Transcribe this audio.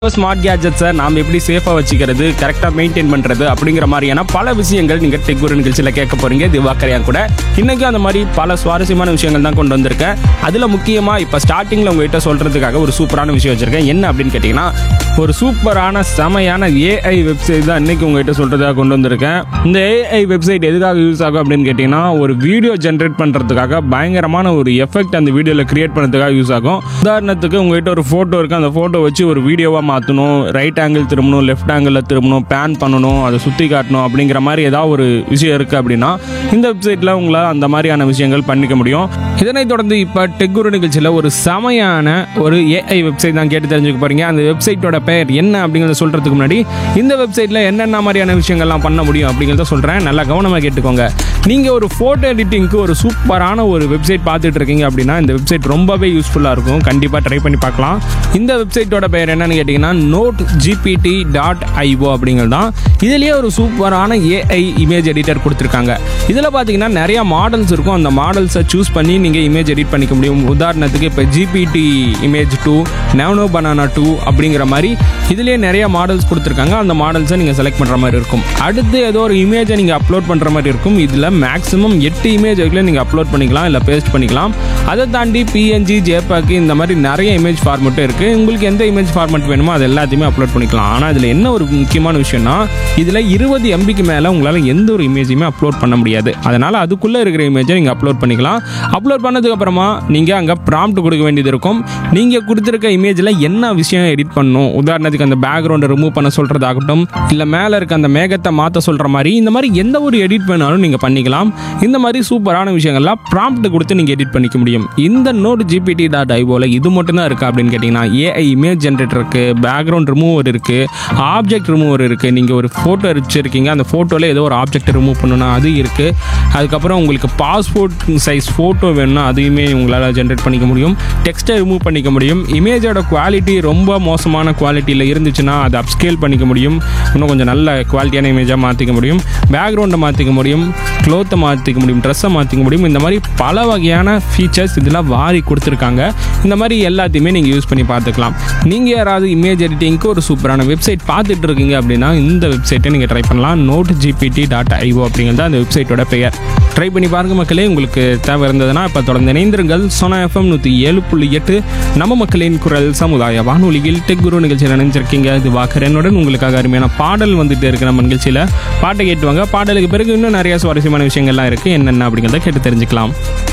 Smart கேஜெட்ஸை நாம் எப்படி சேஃபாக வச்சுக்கிறது, கரெக்டாக மெயின்டைன் பண்ணுறது அப்படிங்கிற மாதிரியான பல விஷயங்கள் நீங்கள் டெக் குரு நிகழ்ச்சியில் கேட்க போகிறீங்க திவாகர் கூட. இன்றைக்கும் அந்த மாதிரி பல சுவாரஸ்யமான விஷயங்கள் தான் கொண்டு வந்திருக்கேன். அதில் முக்கியமாக இப்போ ஸ்டார்டிங்கில் உங்கள்கிட்ட சொல்கிறதுக்காக ஒரு சூப்பரான விஷயம் வச்சுருக்கேன். என்ன அப்படின்னு கேட்டிங்கன்னா, ஒரு சூப்பரான செமையான ஏஐ வெப்சைட் தான் இன்றைக்கி உங்கள்கிட்ட சொல்கிறதுக்காக கொண்டு வந்திருக்கேன். இந்த ஏஐ வெப்சைட் எதுக்காக யூஸ் ஆகும் அப்படின்னு கேட்டிங்கன்னா, ஒரு வீடியோ ஜென்ரேட் பண்ணுறதுக்காக பயங்கரமான ஒரு எஃபெக்ட் அந்த வீடியோவில் கிரியேட் பண்ணுறதுக்காக யூஸ் ஆகும். உதாரணத்துக்கு உங்கள்கிட்ட ஒரு ஃபோட்டோ இருக்குது, அந்த ஃபோட்டோ வச்சு ஒரு வீடியோவாக மாற்றணும், ரைட் ஆங்கிள் திரும்பணும், லெஃப்ட் ஆங்கிளில் திரும்பணும், பேன் பண்ணணும், அதை சுற்றி காட்டணும் அப்படிங்கிற மாதிரி ஏதாவது ஒரு விஷயம் இருக்குது அப்படின்னா இந்த வெப்சைட்டில் உங்களால் அந்த மாதிரியான விஷயங்கள் பண்ணிக்க முடியும். இதனைத் தொடர்ந்து இப்போ டெக் குரு நிகழ்ச்சியில் ஒரு செமையான ஒரு ஏஐ வெப்சைட் தான் கேட்டு தெரிஞ்சுக்க போகிறீங்க. அந்த வெப்சைட்டோட பெயர் என்ன அப்படிங்கிறத சொல்கிறதுக்கு முன்னாடி இந்த வெப்சைட்டில் என்னென்ன மாதிரியான விஷயங்கள்லாம் பண்ண முடியும் அப்படிங்கிறத சொல்கிறேன். நல்லா கவனமாக கேட்டுக்கோங்க. நீங்கள் ஒரு ஃபோட்டோ எடிட்டிங்க்கு ஒரு சூப்பரான ஒரு வெப்சைட் பார்த்துட்டு இருக்கீங்க அப்படின்னா இந்த வெப்சைட் ரொம்பவே யூஸ்ஃபுல்லாக இருக்கும். கண்டிப்பாக ட்ரை பண்ணி பார்க்கலாம். இந்த வெப்சைட்டோட பெயர் என்னன்னு கேட்டிங்கன்னா notegpt.io அப்படிங்கிறது தான். இதுலேயே ஒரு சூப்பரான ஏஐ இமேஜ் எடிட்டர் கொடுத்துருக்காங்க. இதில் பார்த்தீங்கன்னா நிறைய மாடல்ஸ் இருக்கும். அந்த மாடல்ஸை சூஸ் பண்ணி நீங்கள் இமேஜ் எடிட் பண்ணிக்க முடியும். உதாரணத்துக்கு இப்போ ஜிபிடி இமேஜ் 2, நானோ பனானா 2 அப்படிங்கிற மாதிரி இதுலேயே நிறைய மாடல்ஸ் கொடுத்துருக்காங்க. அந்த மாடல்ஸை நீங்கள் செலக்ட் பண்ணுற மாதிரி இருக்கும். அடுத்து ஏதோ ஒரு இமேஜை நீங்கள் அப்லோட் பண்ணுற மாதிரி இருக்கும். இதில் மேக்ஸிமம் 8 இமேஜ் வரைக்கும் நீங்கள் அப்லோட் பண்ணிக்கலாம், இல்லை பேஸ்ட் பண்ணிக்கலாம். அதை தாண்டி பிஎன்ஜி, ஜேபேக் இந்த மாதிரி நிறைய இமேஜ் ஃபார்மெட்டும் இருக்குது. உங்களுக்கு எந்த இமேஜ் ஃபார்மெட் வேணுமோ அது எல்லாத்தையுமே அப்லோட் பண்ணிக்கலாம். ஆனால் இதில் என்ன ஒரு முக்கியமான விஷயம்னா, இதில் 20 MBக்கு மேலே உங்களால் எந்த ஒரு இமேஜையுமே அப்லோட் பண்ண முடியாது. அதனால் அதுக்குள்ளே இருக்கிற இமேஜை நீங்கள் அப்லோட் பண்ணிக்கலாம். அப்லோட் பண்ணதுக்கப்புறமா நீங்கள் அங்கே ப்ராம்ப்ட் கொடுக்க வேண்டியது இருக்கும். நீங்கள் கொடுத்துருக்க இமேஜில் என்ன விஷயம் எடிட் பண்ணணும், உதாரணத்துக்கு அந்த பேக்ரவுண்டை ரிமூவ் பண்ண சொல்கிறதாகட்டும், இல்லை மேலே இருக்க அந்த மேகத்தை மாற்ற சொல்கிற மாதிரி இந்த மாதிரி எந்த ஒரு எடிட் வேணாலும் நீங்கள் பண்ணிக்கலாம். இந்த மாதிரி சூப்பரான விஷயங்கள்லாம் ப்ராம்ப்ட் கொடுத்து நீங்கள் எடிட் பண்ணிக்க முடியும். இந்த notegpt.ioல இது மட்டும் தான் இருக்குது அப்படின்னு கேட்டிங்கன்னா, ஏஐ இமேஜ் ஜென்ரேட்டர் இருக்குது, பேக்ரவுண்ட் ரிமூவர் இருக்குது, ஆப்ஜெக்ட் ரிமூவர் இருக்குது. நீங்கள் ஒரு ஃபோட்டோ வச்சுருக்கீங்க, அந்த ஃபோட்டோவில் ஏதோ ஒரு ஆப்ஜெக்ட் ரிமூவ் பண்ணணும்னா அது இருக்குது. அதுக்கப்புறம் உங்களுக்கு பாஸ்போர்ட் சைஸ் ஃபோட்டோ வேணும்னா அதையுமே உங்களால் ஜென்ரேட் பண்ணிக்க முடியும். டெக்ஸ்ட்டை ரிமூவ் பண்ணிக்க முடியும். இமேஜோட குவாலிட்டி ரொம்ப மோசமான குவாலிட்டியில் இருந்துச்சுன்னா அதை அப்ஸ்கேல் பண்ணிக்க முடியும். இன்னும் கொஞ்சம் நல்ல குவாலிட்டியான இமேஜாக மாற்றிக்க முடியும். பேக்ரவுண்டை மாற்றிக்க முடியும், க்ளோத்தை மாற்றிக்க முடியும், ட்ரெஸ்ஸை மாற்றிக்க முடியும். இந்த மாதிரி பல வகையான ஃபீச்சர்ஸ் இதில் வாரி கொடுத்துருக்காங்க. இந்த மாதிரி எல்லாத்தையுமே நீங்கள் யூஸ் பண்ணி பார்த்துக்கலாம். நீங்கள் யாராவது இமேஜ் எடிட்டிங்க்கு ஒரு சூப்பரான வெப்சைட் பார்த்துட்டு இருக்கீங்க அப்படின்னா இந்த வெப்சைட்டை நீங்கள் ட்ரை பண்ணலாம். notegpt.io அப்படிங்கிறது அந்த வெப்சைட்டோட பெயர். ட்ரை பண்ணி பாருங்கள் மக்களே. உங்களுக்கு தேவை இருந்ததுன்னா இப்போ தொடர்ந்து இணைந்திருங்கள். சோனா FM 107.8 நம்ம மக்களின் குரல் சமுதாய வானொலியில் டெக் குரு நிகழ்ச்சியில் நினைச்சிருக்கீங்க. திவாகர் என்னுடன் உங்களுக்காக அருமையான பாடல் வந்துட்டு இருக்கு. நம்ம நிகழ்ச்சியில் பாட்டை கேட்டுவாங்க. பாடலுக்கு பிறகு இன்னும் நிறைய சுவாரஸ்யமான விஷயங்கள்லாம் இருக்குது. என்னென்ன அப்படிங்கிறத கேட்டு தெரிஞ்சுக்கலாம்.